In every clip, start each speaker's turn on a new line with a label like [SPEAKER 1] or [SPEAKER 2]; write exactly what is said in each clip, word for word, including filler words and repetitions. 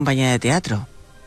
[SPEAKER 1] compañía de teatro.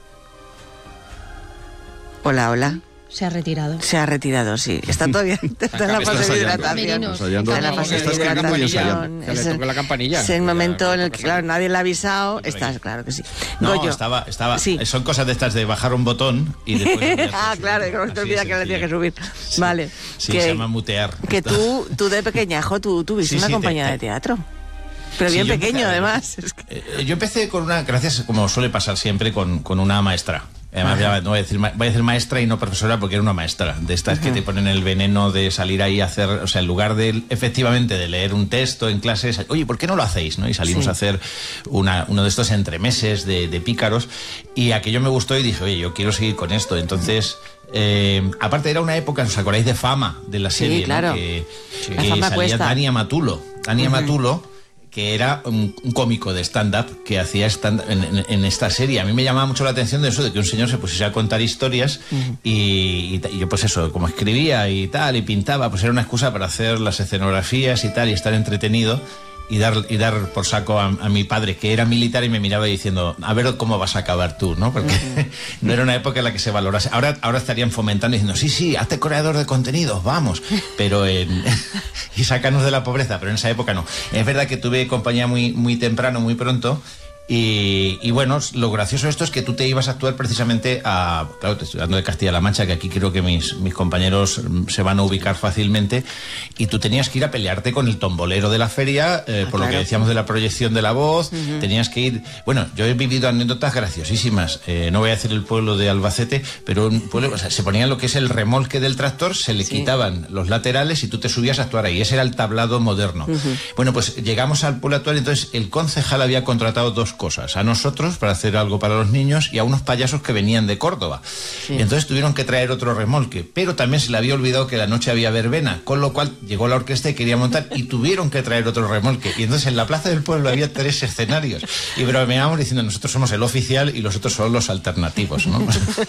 [SPEAKER 1] Hola, hola.
[SPEAKER 2] Se ha retirado.
[SPEAKER 1] Se ha retirado, sí. Está todavía está en la fase de hidratación.
[SPEAKER 2] Está
[SPEAKER 1] en la fase de hidratación.
[SPEAKER 3] Que le toque la campanilla.
[SPEAKER 1] Es el momento en el que, claro, nadie le ha avisado. Estás, claro que sí.
[SPEAKER 4] No,
[SPEAKER 1] Goyo.
[SPEAKER 4] estaba, estaba.
[SPEAKER 1] Sí.
[SPEAKER 4] Son cosas de estas de bajar un botón y después.
[SPEAKER 1] Ah, claro, que no te olvidas que le tienes que subir.
[SPEAKER 4] Sí.
[SPEAKER 1] Vale.
[SPEAKER 4] Sí,
[SPEAKER 1] que,
[SPEAKER 4] se llama mutear.
[SPEAKER 1] Que tú, tú de pequeñajo, tú tuviste
[SPEAKER 4] Sí,
[SPEAKER 1] una
[SPEAKER 4] sí,
[SPEAKER 1] compañía
[SPEAKER 4] te-
[SPEAKER 1] de teatro. Pero
[SPEAKER 4] Sí,
[SPEAKER 1] bien
[SPEAKER 4] yo
[SPEAKER 1] pequeño,
[SPEAKER 4] empecé-
[SPEAKER 1] además. Es que-
[SPEAKER 4] Eh, yo empecé con una, gracias, como suele pasar siempre, con, con una maestra. Además, ya no voy a, decir, ma- voy a decir maestra y no profesora porque era una maestra. De estas que te ponen el veneno de salir ahí a hacer, o sea, en lugar de, efectivamente, de leer un texto en clases, oye, ¿por qué no lo hacéis? ¿No? Y salimos
[SPEAKER 1] Sí.
[SPEAKER 4] a hacer una, uno de estos entremeses de, de pícaros. Y aquello me gustó y dije, oye, yo quiero seguir con esto. Entonces, eh, aparte era una época, ¿os acordáis de Fama? De la
[SPEAKER 1] Sí,
[SPEAKER 4] serie, ¿no?
[SPEAKER 1] claro.
[SPEAKER 4] Que,
[SPEAKER 1] La
[SPEAKER 4] que
[SPEAKER 1] Fama
[SPEAKER 4] salía
[SPEAKER 1] cuesta.
[SPEAKER 4] Dani Amatulo. Dani Amatulo, que era un, un cómico de stand-up que hacía stand en, en, en esta serie. A mí me llamaba mucho la atención de eso, de que un señor se pusiese a contar historias y, y, y yo pues eso, como escribía y tal, y pintaba, pues era una excusa para hacer las escenografías y tal, y estar entretenido y dar, y dar por saco a, a mi padre, que era militar y me miraba diciendo, a ver cómo vas a acabar tú, ¿no? Porque no era una época en la que se valorase. Ahora, ahora estarían fomentando y diciendo, sí, sí, hazte creador de contenidos, vamos. Pero en... y sácanos de la pobreza, pero en esa época no. Es verdad que tuve compañía muy, muy temprano, muy pronto. Y, y bueno, lo gracioso de esto es que tú te ibas a actuar precisamente a... Claro, te estoy hablando de Castilla-La Mancha, que aquí creo que mis, mis compañeros mm, se van a ubicar fácilmente, y tú tenías que ir a pelearte con el tombolero de la feria, eh,
[SPEAKER 1] Ah,
[SPEAKER 4] por lo
[SPEAKER 1] claro.
[SPEAKER 4] que decíamos de la proyección de la voz, tenías que ir... Bueno, yo he vivido anécdotas graciosísimas, eh, no voy a decir el pueblo de Albacete, pero un pueblo, o sea, se ponía lo que es el remolque del tractor, se le
[SPEAKER 1] Sí.
[SPEAKER 4] quitaban los laterales y tú te subías a actuar ahí, ese era el tablado moderno. Bueno, pues llegamos al pueblo actual, entonces el concejal había contratado dos cosas, a nosotros para hacer algo para los niños y a unos payasos que venían de Córdoba.
[SPEAKER 1] Sí.
[SPEAKER 4] Y entonces tuvieron que traer otro remolque, pero también se le había olvidado que la noche había verbena, con lo cual llegó la orquesta y quería montar y tuvieron que traer otro remolque. Y entonces en la plaza del pueblo había tres escenarios y bromeábamos diciendo, nosotros somos el oficial y los otros son los alternativos, ¿no?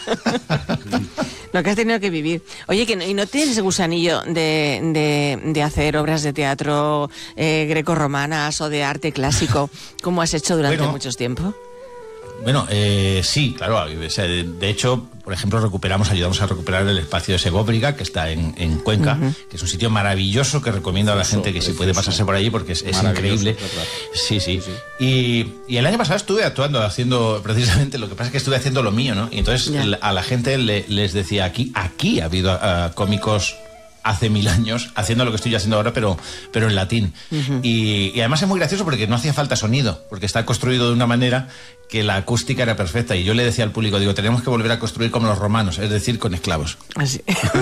[SPEAKER 1] Lo que has tenido que vivir. Oye, que no- ¿y no tienes ese gusanillo de, de, de hacer obras de teatro eh, grecorromanas o de arte clásico, como has hecho durante
[SPEAKER 4] Bueno.
[SPEAKER 1] mucho tiempo?
[SPEAKER 4] Bueno, eh, sí, claro. O sea, de, de hecho, por ejemplo, recuperamos, ayudamos a recuperar el espacio de Segóbriga, que está en, en Cuenca, que es un sitio maravilloso que recomiendo a la gente que si puede pasarse por allí porque es, es
[SPEAKER 3] Maravilloso,
[SPEAKER 4] increíble.
[SPEAKER 3] es verdad.
[SPEAKER 4] Sí, sí.
[SPEAKER 3] Sí,
[SPEAKER 4] Y, y el año pasado estuve actuando, haciendo precisamente, lo que pasa es que estuve haciendo lo mío, ¿no? Y entonces
[SPEAKER 1] Ya.
[SPEAKER 4] el- a la gente le- les decía, aquí, aquí ha habido ah, cómicos hace mil años haciendo lo que estoy yo haciendo ahora, pero, pero en latín. y, y además es muy gracioso porque no hacía falta sonido, porque está construido de una manera que la acústica era perfecta. Y yo le decía al público, digo, tenemos que volver a construir como los romanos, es decir, con esclavos.
[SPEAKER 1] Así.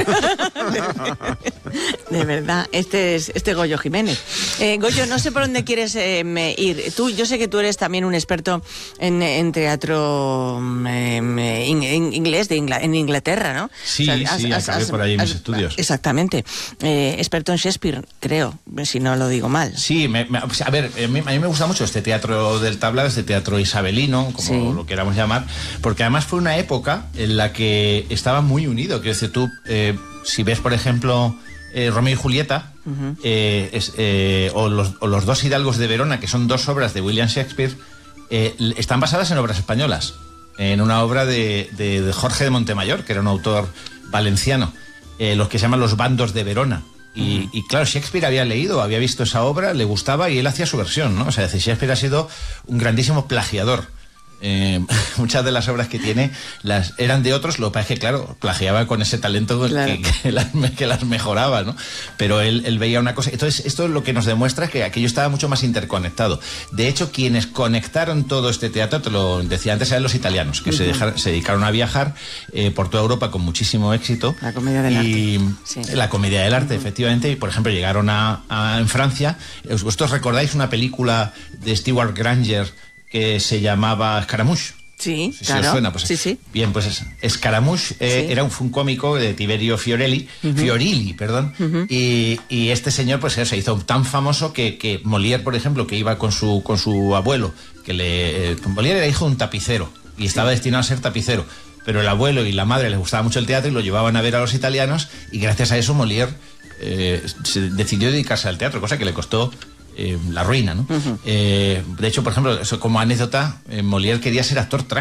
[SPEAKER 1] De verdad, este es este Goyo Jiménez. Eh, Goyo, no sé por dónde quieres eh, me ir. Tú, yo sé que tú eres también un experto en, en teatro eh, in- in- inglés de Ingla- en Inglaterra, ¿no?
[SPEAKER 4] Sí, sí, acabé por ahí mis estudios.
[SPEAKER 1] Exactamente. Eh, experto en Shakespeare, creo, si no lo digo mal.
[SPEAKER 4] Sí, me- me- o sea, a ver, eh, me- a mí me gusta mucho este teatro del tablado, este teatro isabelino, como
[SPEAKER 1] Sí.
[SPEAKER 4] lo queramos llamar, porque además fue una época en la que estaba muy unido. Quiero decir, tú, eh, si ves, por ejemplo, eh, Romeo y Julieta, eh, es, eh, o, los, o Los dos hidalgos de Verona, que son dos obras de William Shakespeare, eh, l- están basadas en obras españolas, en una obra de, de- de Jorge de Montemayor, que era un autor valenciano, eh, los que se llaman Los bandos de Verona. Y, y claro, Shakespeare había leído, había visto esa obra, le gustaba y él hacía su versión, ¿no? O sea, Shakespeare ha sido un grandísimo plagiador. Eh, muchas de las obras que tiene las eran de otros, lo que pasa es que, claro, plagiaba con ese talento
[SPEAKER 1] Claro.
[SPEAKER 4] que, que, las, que las mejoraba, ¿no? Pero él, él veía una cosa. Entonces, esto lo que nos demuestra que aquello estaba mucho más interconectado. De hecho, quienes conectaron todo este teatro, te lo decía antes, eran los italianos, que se, dejaron, se dedicaron a viajar eh, por toda Europa con muchísimo éxito.
[SPEAKER 1] La comedia del
[SPEAKER 4] y,
[SPEAKER 1] arte. Sí.
[SPEAKER 4] La comedia del arte, efectivamente. Y, por ejemplo, llegaron a, a en Francia. ¿Vosotros recordáis una película de Stewart Granger que se llamaba Scaramouche?
[SPEAKER 1] Sí,
[SPEAKER 4] Si
[SPEAKER 1] claro.
[SPEAKER 4] os suena, pues,
[SPEAKER 1] sí, sí.
[SPEAKER 4] Bien, pues es- Scaramouche eh,
[SPEAKER 1] Sí.
[SPEAKER 4] era un, fue un cómico de Tiberio Fiorelli, Fiorilli, perdón, y, y este señor pues se hizo tan famoso que, que Molière, por ejemplo, que iba con su, con su abuelo, que le, eh, Molière era hijo de un tapicero y estaba destinado a ser tapicero, pero el abuelo y la madre les gustaba mucho el teatro y lo llevaban a ver a los italianos y gracias a eso Molière eh, se decidió dedicarse al teatro, cosa que le costó eh, la ruina, ¿no? Eh, de hecho, por ejemplo, eso como anécdota, eh, Molière quería ser actor trágico.